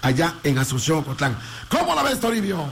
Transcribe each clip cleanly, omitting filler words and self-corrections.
allá en Asunción, Ocotlán. ¿Cómo la ves, Toribio?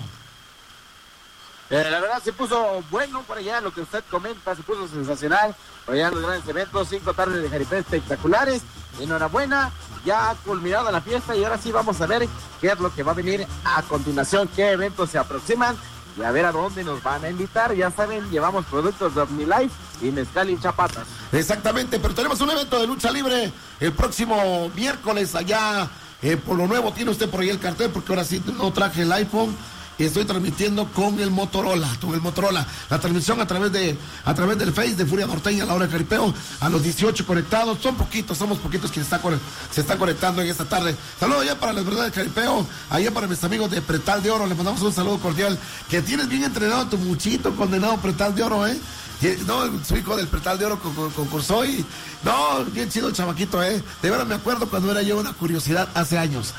La verdad se puso bueno por allá, lo que usted comenta, se puso sensacional. Por allá en los grandes eventos, 5 tardes de jaripeo espectaculares. Enhorabuena, ya ha culminado la fiesta y ahora sí vamos a ver qué es lo que va a venir a continuación, qué eventos se aproximan y a ver a dónde nos van a invitar. Ya saben, llevamos productos de OmniLife y mezcal y chapatas. Exactamente, pero tenemos un evento de lucha libre el próximo miércoles allá por lo nuevo. Tiene usted por ahí el cartel, porque ahora sí no traje el iPhone. Y estoy transmitiendo con el Motorola. La transmisión a través del Face de Furia Norteña a la hora de jaripeo, a los 18 conectados. Somos poquitos quienes se están conectando en esta tarde. Saludos allá para las verdades del jaripeo, allá para mis amigos de Pretal de Oro. Les mandamos un saludo cordial. Que tienes bien entrenado a tu muchito condenado Pretal de Oro, No, su hijo del Pretal de Oro concursó y... No, bien chido el chamaquito, De verdad me acuerdo cuando era yo una curiosidad hace años.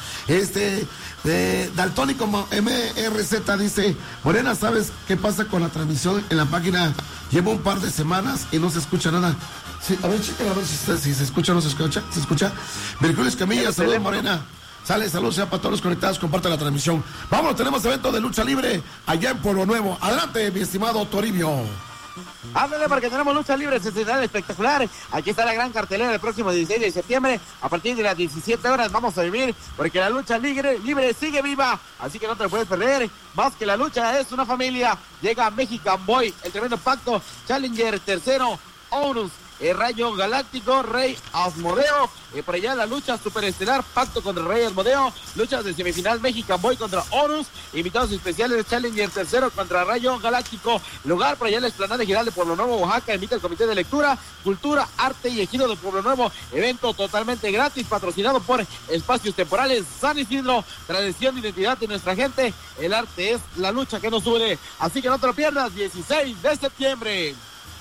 Daltónico MRZ dice: Morena, ¿sabes qué pasa con la transmisión en la página? Llevo un par de semanas y no se escucha nada. Sí, a ver, chequen a ver si se escucha o no se escucha. ¿Se escucha? Mercurio Escamilla, saludos, Morena. Sale, saludos sea para todos los conectados, comparte la transmisión. Vámonos, tenemos evento de lucha libre allá en Pueblo Nuevo. Adelante, mi estimado Toribio. Ándale, porque tenemos lucha libre, sensacional, espectacular. Aquí está la gran cartelera el próximo 16 de septiembre. A partir de las 17 horas vamos a vivir, porque la lucha libre sigue viva. Así que no te lo puedes perder. Más que la lucha es una familia. Llega Mexican Boy, el tremendo pacto, Challenger tercero, Horus, el Rayo Galáctico, Rey Asmodeo. Por allá la lucha superestelar, pacto contra el Rey Asmodeo. Luchas de semifinal, Mexican Boy contra Horus. Invitados especiales, Challenger tercero contra Rayo Galáctico. Lugar por allá en la explanada general de Pueblo Nuevo, Oaxaca. Invita el Comité de Lectura, Cultura, Arte y Ejido de Pueblo Nuevo. Evento totalmente gratis, patrocinado por Espacios Temporales San Isidro. Tradición e identidad de nuestra gente. El arte es la lucha que nos une. Así que no te lo pierdas, 16 de septiembre.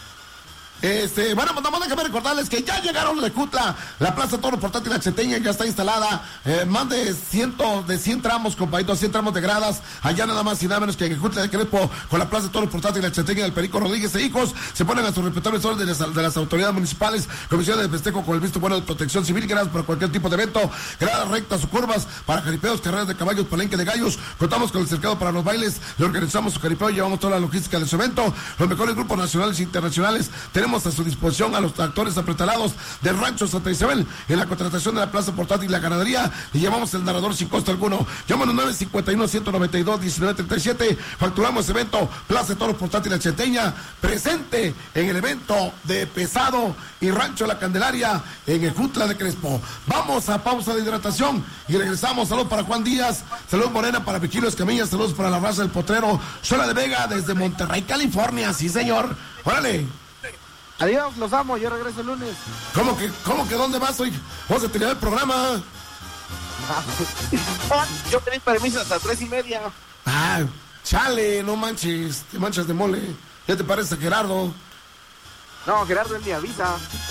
Bueno, déjame recordarles que ya llegaron de Cutla, la Plaza Toro Portátil Acheteña ya está instalada, más de 100 tramos, compadito, 100 tramos de gradas, allá nada más y nada menos que en Cutla de Crespo, con la Plaza Toro Portátil Acheteña del Perico Rodríguez e hijos, se ponen a sus respetables órdenes de las autoridades municipales, comisiones de festejo con el visto bueno de protección civil, gradas para cualquier tipo de evento, gradas rectas o curvas, para jaripeos, carreras de caballos, palenque de gallos, contamos con el cercado para los bailes, le organizamos su jaripeo, llevamos toda la logística de su evento, los mejores grupos nacionales e internacionales, tenemos a su disposición a los actores apretalados del Rancho Santa Isabel en la contratación de la Plaza Portátil y la ganadería, y llevamos el narrador sin costo alguno. Llámanos 951-192-1937, facturamos evento Plaza Toro Portátil Acheteña, presente en el evento de Pesado y Rancho La Candelaria en Ejutla de Crespo. Vamos a pausa de hidratación y regresamos. Saludos para Juan Díaz, saludos Morena para Virgilio Escamilla, saludos para la raza del Potrero, Xola de Vega desde Monterrey, California. Sí, señor, órale. Adiós, los amo, yo regreso el lunes. ¿Cómo que dónde vas hoy? Vamos a terminar el programa. Yo pedí permiso hasta 3:30. Ah, chale, no manches, te manchas de mole. Ya te pareces a Gerardo. No, Gerardo él me avisa.